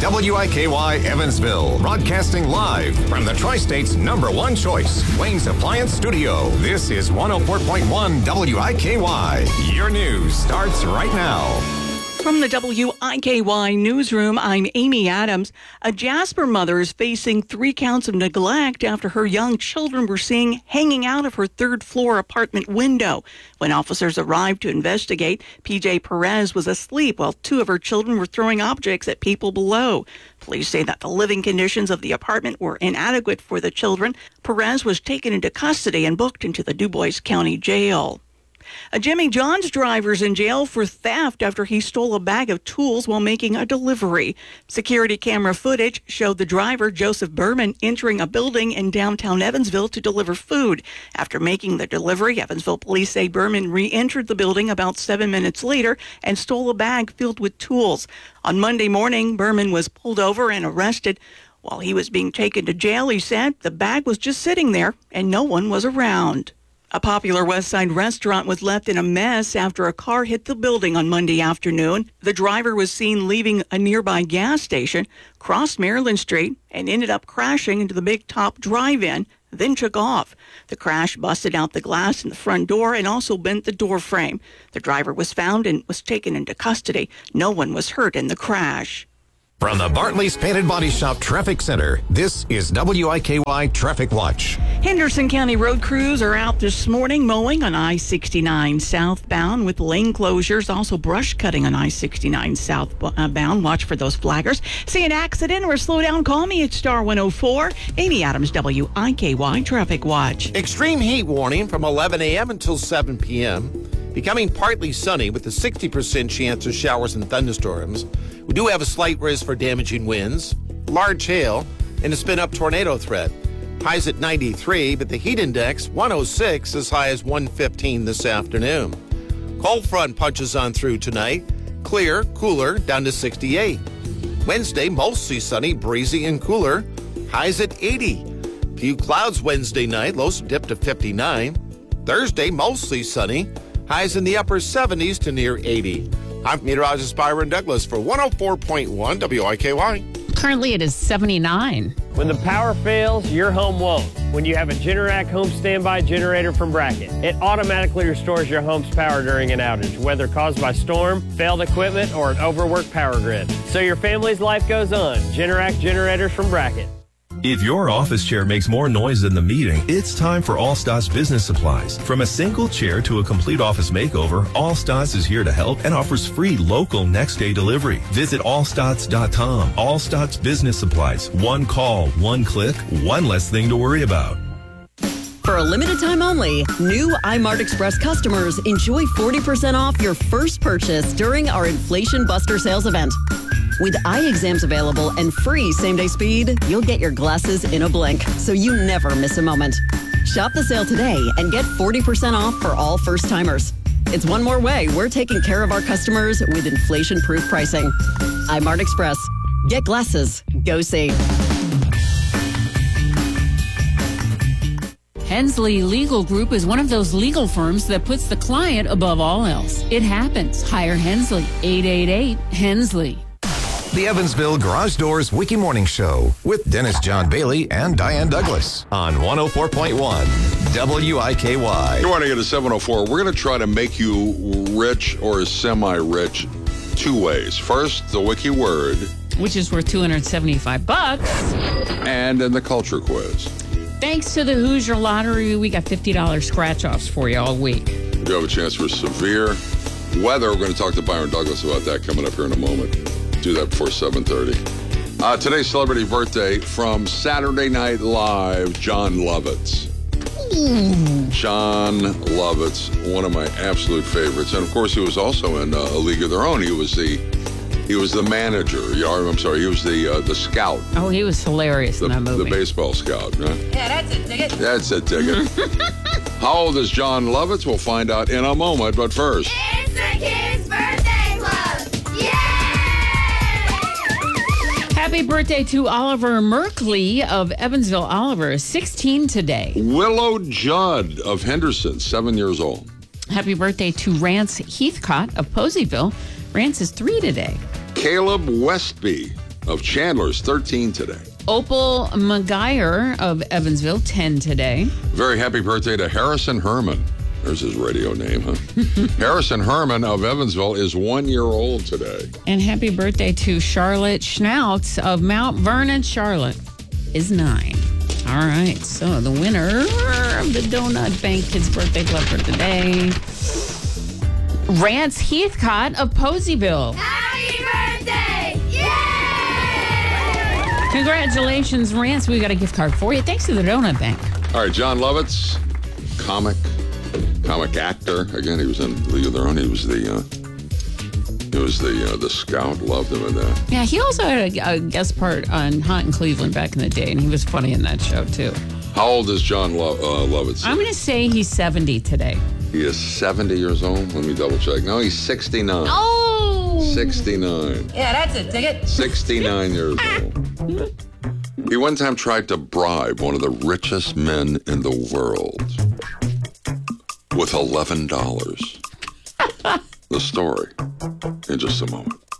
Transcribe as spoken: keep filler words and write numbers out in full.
W I K Y Evansville, broadcasting live from the Tri-State's number one choice, Wayne's Appliance Studio. This is one oh four point one W I K Y. Your news starts right now. From the W I K Y newsroom, I'm Amy Adams. A Jasper mother is facing three counts of neglect after her young children were seen hanging out of her third floor apartment window. When officers arrived to investigate, P J Perez was asleep while two of her children were throwing objects at people below. Police say that the living conditions of the apartment were inadequate for the children. Perez was taken into custody and booked into the Dubois County Jail. A Jimmy John's driver's in jail for theft after he stole a bag of tools while making a delivery. Security camera footage showed the driver, Joseph Berman, entering a building in downtown Evansville to deliver food. After making the delivery, Evansville police say Berman re-entered the building about seven minutes later and stole a bag filled with tools. On Monday morning, Berman was pulled over and arrested. While he was being taken to jail, he said the bag was just sitting there and no one was around. A popular West Side restaurant was left in a mess after a car hit the building on Monday afternoon. The driver was seen leaving a nearby gas station, crossed Maryland Street, and ended up crashing into the Big Top drive-in, then took off. The crash busted out the glass in the front door and also bent the door frame. The driver was found and was taken into custody. No one was hurt in the crash. From the Bartley's Painted Body Shop Traffic Center, this is W I K Y Traffic Watch. Henderson County road crews are out this morning mowing on I sixty-nine southbound with lane closures, also brush cutting on I sixty-nine southbound. Watch for those flaggers. See an accident or slow down, call me at Star one oh four. Amy Adams, W I K Y Traffic Watch. Extreme heat warning from eleven a.m. until seven p.m. Becoming partly sunny with a sixty percent chance of showers and thunderstorms. We do have a slight risk for damaging winds, large hail, and a spin-up tornado threat. Highs at ninety-three, but the heat index, one oh six, as high as one fifteen this afternoon. Cold front punches on through tonight. Clear, cooler, down to sixty-eight. Wednesday, mostly sunny, breezy, and cooler. Highs at eighty. Few clouds Wednesday night, lows dip to fifty-nine. Thursday, mostly sunny. Highs in the upper seventies to near eighty. I'm meteorologist Byron Douglas for one oh four point one W I K Y. Currently, it is seventy-nine. When the power fails, your home won't. When you have a Generac home standby generator from Bracket, it automatically restores your home's power during an outage, whether caused by storm, failed equipment, or an overworked power grid. So your family's life goes on. Generac generators from Bracket. If your office chair makes more noise than the meeting, it's time for Allstats Business Supplies. From a single chair to a complete office makeover, Allstats is here to help and offers free local next-day delivery. Visit allstats dot com. Allstats Business Supplies. One call, one click, one less thing to worry about. For a limited time only, new iMart Express customers enjoy forty percent off your first purchase during our Inflation Buster sales event. With eye exams available and free same-day speed, you'll get your glasses in a blink, so you never miss a moment. Shop the sale today and get forty percent off for all first-timers. It's one more way we're taking care of our customers with inflation-proof pricing. iMart Express. Get glasses. Go see. Hensley Legal Group is one of those legal firms that puts the client above all else. It happens. Hire Hensley. eight eight eight Hensley. The Evansville Garage Doors Wiki Morning Show with Dennis John Bailey and Diane Douglas on one oh four point one W I K Y. Good morning at seven oh four. We're going to try to make you rich or semi-rich two ways. First, the Wiki Word. Which is worth two hundred seventy-five bucks. And then the Culture Quiz. Thanks to the Hoosier Lottery, we got fifty dollars scratch-offs for you all week. You have a chance for severe weather. We're going to talk to Byron Douglas about that coming up here in a moment. Do that before seven thirty. Uh, today's celebrity birthday from Saturday Night Live, Jon Lovitz. Ooh. Jon Lovitz, one of my absolute favorites. And, of course, he was also in uh, A League of Their Own. He was the he was the manager. I'm sorry, he was the uh, the scout. Oh, he was hilarious the, in that movie. The baseball scout, right? Yeah, that's a ticket. That's a ticket. How old is Jon Lovitz? We'll find out in a moment. But first... It's the Kids Birthday Club! Yay! Happy birthday to Oliver Merkley of Evansville. Oliver is sixteen today. Willow Judd of Henderson, seven years old. Happy birthday to Rance Heathcott of Poseyville. Rance is three today. Caleb Westby of Chandler's thirteen today. Opal McGuire of Evansville, ten today. Very happy birthday to Harrison Herman. There's his radio name, huh? Harrison Herman of Evansville is one year old today. And happy birthday to Charlotte Schnautz of Mount Vernon, Charlotte, is nine. All right, so the winner of the Donut Bank Kids Birthday Club for today, Rance Heathcott of Poseyville. Happy birthday! Yay! Congratulations, Rance. We got a gift card for you. Thanks to the Donut Bank. All right, John Lovitz, comic, comic actor. Again, he was in League of Their Own. He was the, uh, he was the uh, the scout. Loved him in that. Yeah, he also had a, a guest part on Hot in Cleveland back in the day, and he was funny in that show, too. How old is John Lo- uh, Lovitz? I'm going to say he's seventy today. He is seventy years old. Let me double check. No, he's sixty-nine. Oh! sixty-nine. Yeah, that's a ticket. sixty-nine years old. He one time tried to bribe one of the richest men in the world with eleven dollars. The story in just a moment.